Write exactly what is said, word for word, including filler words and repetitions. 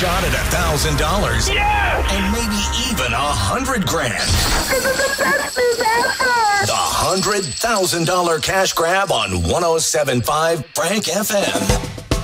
shot at a thousand dollars. And maybe even a hundred grand. This is the best news ever! The hundred thousand dollar cash grab on one oh seven point five Frank F M.